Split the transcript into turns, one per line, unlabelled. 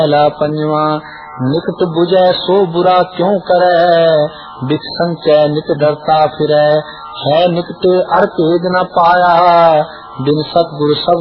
पहला पंजवा निकट बुझे सो बुरा क्यों करे, बिख संचय नित डरता फिरे, है निकट अर तेज न पाया, बिन सतगुरु सब